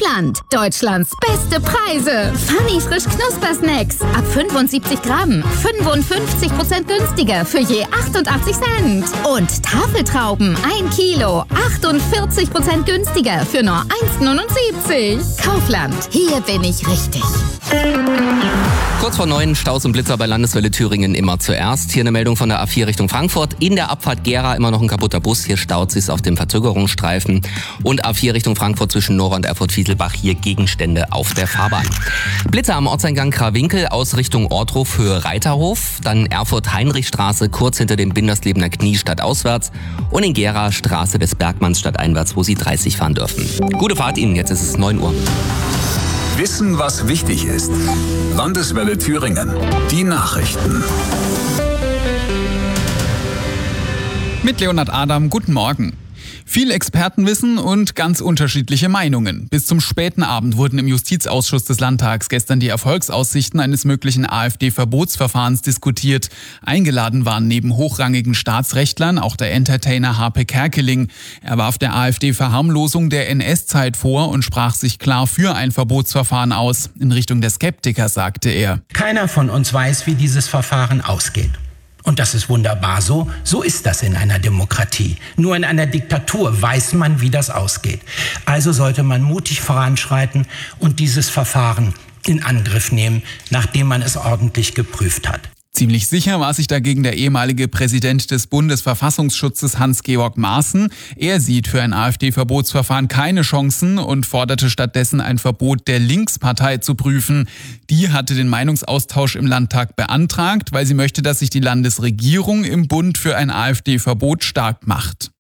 Kaufland. Deutschlands beste Preise. Funny frisch Knuspersnacks. Ab 75 Gramm. 55% günstiger für je 88 Cent. Und Tafeltrauben 1 Kilo. 48% günstiger für nur 1,79. Kaufland. Hier bin ich richtig. Kurz vor 9 Staus und Blitzer bei Landeswelle Thüringen immer zuerst. Hier eine Meldung von der A4 Richtung Frankfurt. In der Abfahrt Gera immer noch ein kaputter Bus. Hier staut sich's auf dem Verzögerungsstreifen. Und A4 Richtung Frankfurt zwischen Nora und Erfurt-Fieselbach. Hier Gegenstände auf der Fahrbahn. Blitzer am Ortseingang Krawinkel aus Richtung Ortruf Höhe Reiterhof. Dann Erfurt-Heinrichstraße kurz hinter dem Binderslebener Knie stadtauswärts. Und in Gera Straße des Bergmanns stadteinwärts, wo Sie 30 fahren dürfen. Gute Fahrt Ihnen, jetzt ist es 9 Uhr. Wissen, was wichtig ist. Landeswelle Thüringen. Die Nachrichten. Mit Leonhard Adam, guten Morgen. Viel Expertenwissen und ganz unterschiedliche Meinungen. Bis zum späten Abend wurden im Justizausschuss des Landtags gestern die Erfolgsaussichten eines möglichen AfD-Verbotsverfahrens diskutiert. Eingeladen waren neben hochrangigen Staatsrechtlern auch der Entertainer Harpe Kerkeling. Er warf der AfD Verharmlosung der NS-Zeit vor und sprach sich klar für ein Verbotsverfahren aus. In Richtung der Skeptiker sagte er: Keiner von uns weiß, wie dieses Verfahren ausgeht. Und das ist wunderbar so. So ist das in einer Demokratie. Nur in einer Diktatur weiß man, wie das ausgeht. Also sollte man mutig voranschreiten und dieses Verfahren in Angriff nehmen, nachdem man es ordentlich geprüft hat. Ziemlich sicher war sich dagegen der ehemalige Präsident des Bundesverfassungsschutzes Hans-Georg Maaßen. Er sieht für ein AfD-Verbotsverfahren keine Chancen und forderte stattdessen ein Verbot der Linkspartei zu prüfen. Die hatte den Meinungsaustausch im Landtag beantragt, weil sie möchte, dass sich die Landesregierung im Bund für ein AfD-Verbot stark macht.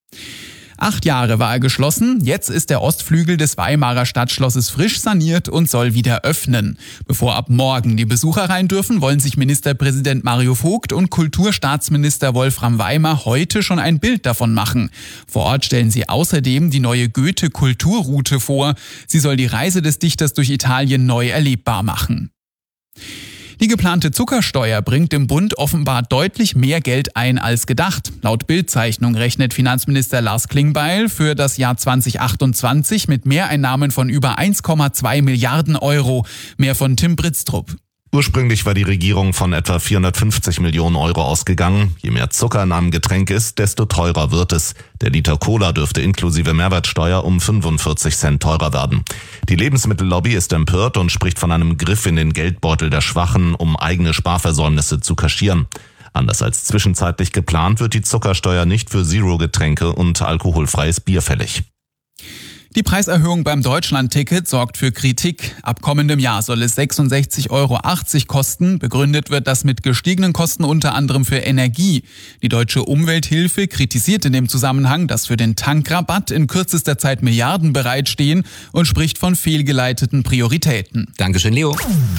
8 Jahre war er geschlossen, jetzt ist der Ostflügel des Weimarer Stadtschlosses frisch saniert und soll wieder öffnen. Bevor ab morgen die Besucher rein dürfen, wollen sich Ministerpräsident Mario Vogt und Kulturstaatsminister Wolfram Weimar heute schon ein Bild davon machen. Vor Ort stellen sie außerdem die neue Goethe-Kulturroute vor. Sie soll die Reise des Dichters durch Italien neu erlebbar machen. Die geplante Zuckersteuer bringt dem Bund offenbar deutlich mehr Geld ein als gedacht. Laut Bild-Zeichnung rechnet Finanzminister Lars Klingbeil für das Jahr 2028 mit Mehreinnahmen von über 1,2 Milliarden Euro. Mehr von Tim Britztrup. Ursprünglich war die Regierung von etwa 450 Millionen Euro ausgegangen. Je mehr Zucker in einem Getränk ist, desto teurer wird es. Der Liter Cola dürfte inklusive Mehrwertsteuer um 45 Cent teurer werden. Die Lebensmittellobby ist empört und spricht von einem Griff in den Geldbeutel der Schwachen, um eigene Sparversäumnisse zu kaschieren. Anders als zwischenzeitlich geplant wird die Zuckersteuer nicht für Zero-Getränke und alkoholfreies Bier fällig. Die Preiserhöhung beim Deutschland-Ticket sorgt für Kritik. Ab kommendem Jahr soll es 66,80 Euro kosten. Begründet wird das mit gestiegenen Kosten unter anderem für Energie. Die Deutsche Umwelthilfe kritisiert in dem Zusammenhang, dass für den Tankrabatt in kürzester Zeit Milliarden bereitstehen und spricht von fehlgeleiteten Prioritäten. Dankeschön, Leo.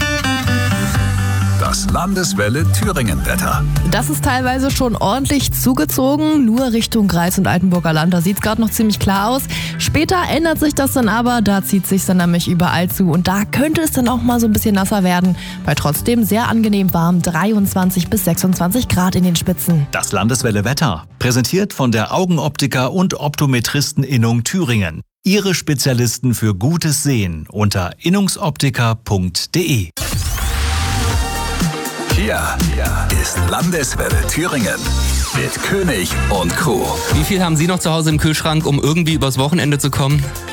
Das Landeswelle Thüringen-Wetter. Das ist teilweise schon ordentlich zugezogen, nur Richtung Greis und Altenburger Land. Da sieht es gerade noch ziemlich klar aus. Später ändert sich das dann aber, da zieht es sich dann nämlich überall zu. Und da könnte es dann auch mal so ein bisschen nasser werden. Bei trotzdem sehr angenehm warm, 23 bis 26 Grad in den Spitzen. Das Landeswelle Wetter, präsentiert von der Augenoptiker und Optometristen-Innung Thüringen. Ihre Spezialisten für gutes Sehen unter innungsoptiker.de. Hier ist Landeswelle Thüringen mit König und Co. Wie viel haben Sie noch zu Hause im Kühlschrank, um irgendwie übers Wochenende zu kommen?